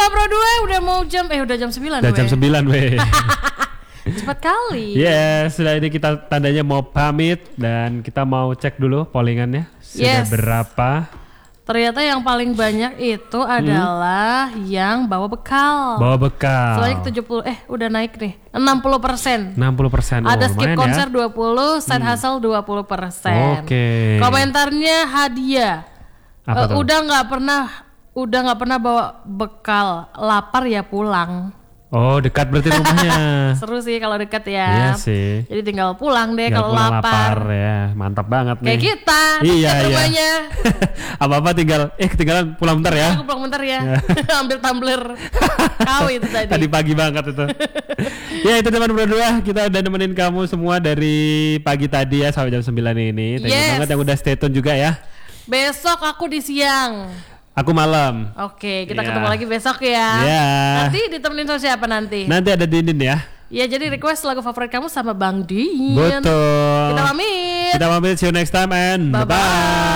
Sobat Pro 2 udah mau udah jam 9 Udah jam 9 weh. Cepat kali. Yes, sudah ini kita tandanya mau pamit dan kita mau cek dulu pollingannya. Sudah berapa? Ternyata yang paling banyak itu adalah yang bawa bekal. Bawa bekal. Sebanyak 70 udah naik nih. 60%. 60%. Ada skip konser ya? 20, side hustle 20%. Oke. Komentarnya hadiah. Apa tuh? Udah nggak pernah bawa bekal, lapar ya pulang. Oh, dekat berarti rumahnya. Seru sih kalau dekat ya. Iya sih. Jadi tinggal pulang deh Tinggal kalau pulang lapar. Ya, mantap banget nih. Kayak kita, iya, dekat iya. rumahnya. Apa-apa ketinggalan pulang bentar ya. Aku pulang bentar ya. Ambil tumbler kau itu tadi. Tadi pagi banget itu. Ya itu teman berdua, kita udah nemenin kamu semua dari pagi tadi ya sampai jam 9 ini. Thank you banget yang udah stay tune juga ya. Besok aku di siang. Aku malam. Oke, kita ketemu lagi besok ya. Nanti ditemenin sama siapa nanti? Nanti ada Dindin ya. Ya, jadi request lagu favorit kamu sama Bang Din. Betul. Kita pamit. See you next time and bye-bye.